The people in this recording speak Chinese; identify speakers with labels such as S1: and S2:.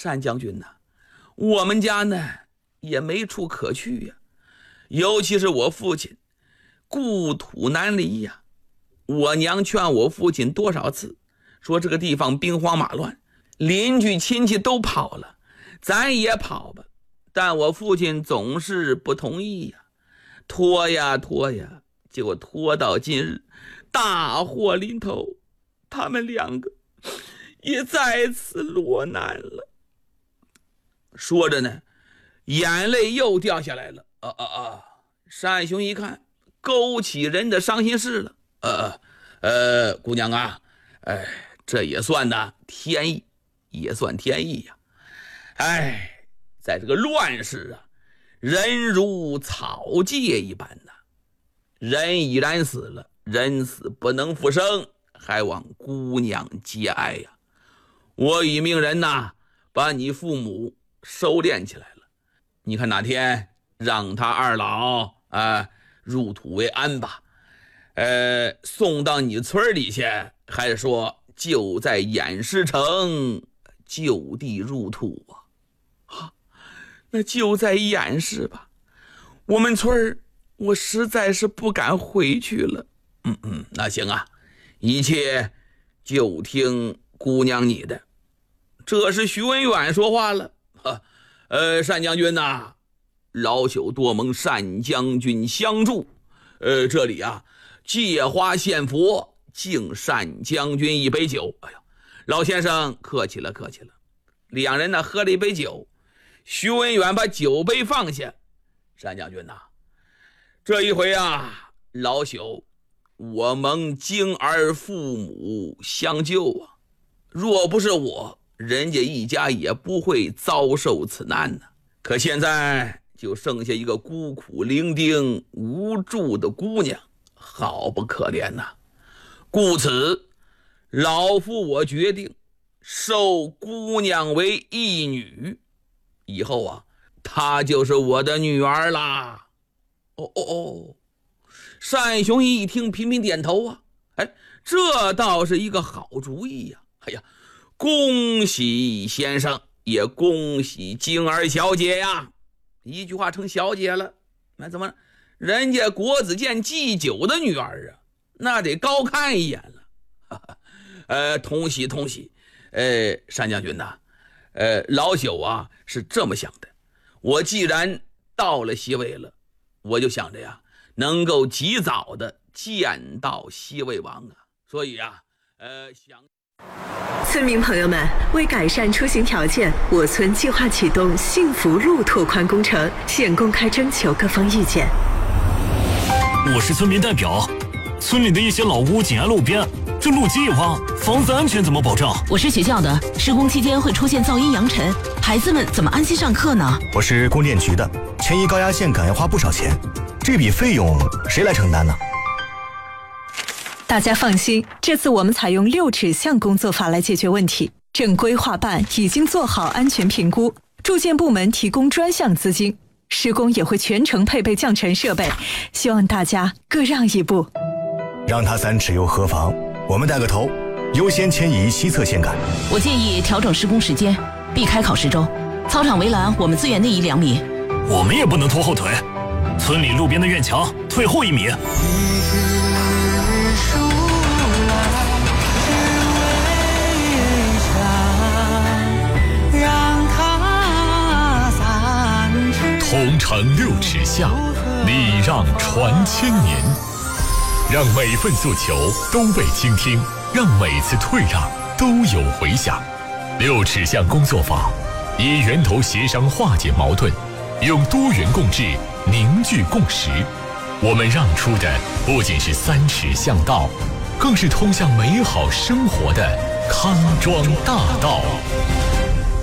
S1: 单将军呐，我们家呢也没处可去呀，尤其是我父亲故土难离呀。我娘劝我父亲多少次，说这个地方兵荒马乱，邻居亲戚都跑了，咱也跑吧。但我父亲总是不同意呀，拖呀拖呀，结果拖到今日，大祸临头，他们两个也再次落难了。说着呢，眼泪又掉下来了。单雄一看，勾起人的伤心事了。姑娘啊，这也算呢天意，也算天意呀。在这个乱世啊，人如草芥一般呐，人已然死了，人死不能复生，还望姑娘节哀呀。我与命人呐，把你父母收敛起来了，你看哪天让他二老入土为安吧。送到你村里去，还是说就在偃师城就地入土啊？那就在偃师吧，我们村我实在是不敢回去了。那行啊，一切就听姑娘你的。这是徐文远说话了。单将军呐，老朽多蒙单将军相助，这里啊借花献佛，敬单将军一杯酒。老先生客气了客气了。两人呢喝了一杯酒，徐文远把酒杯放下。单将军呐，这一回啊，老朽我蒙经儿父母相救啊，若不是我，人家一家也不会遭受此难呢。可现在就剩下一个孤苦伶仃无助的姑娘，好不可怜呐。故此老夫我决定收姑娘为义女，以后啊她就是我的女儿啦。单雄一听频频点头啊，这倒是一个好主意呀。恭喜先生，也恭喜晶儿小姐呀。一句话成小姐了，那怎么人家国子监祭酒的女儿啊，那得高看一眼了。同喜同喜。单将军呐，老朽啊是这么想的，我既然到了西魏了，我就想着呀，能够及早的见到西魏王啊，所以啊，
S2: 村民朋友们，为改善出行条件，我村计划启动幸福路拓宽工程，现公开征求各方意见。
S3: 我是村民代表，村里的一些老屋紧挨路边，这路基一挖，房子安全怎么保障？
S4: 我是学校的，施工期间会出现噪音扬尘，孩子们怎么安心上课呢？
S5: 我是供电局的，迁移高压线杆要花不少钱，这笔费用谁来承担呢？
S2: 大家放心，这次我们采用6指向工作法来解决问题。正规划办已经做好安全评估，住建部门提供专项资金，施工也会全程配备降尘设备，希望大家各让一步。
S5: 让他3尺又何妨？我们带个头，优先迁移西侧线杆。
S4: 我建议调整施工时间，避开考试周。操场围栏我们自远内移2米。
S3: 我们也不能拖后腿，村里路边的院墙退后1米。
S6: 同城6尺下，礼让传千年，让每份诉求都被倾听，让每次退让都有回响。6尺向工作法以源头协商化解矛盾，用多元共治凝聚共识。我们让出的不仅是3尺向道，更是通向美好生活的康庄大道。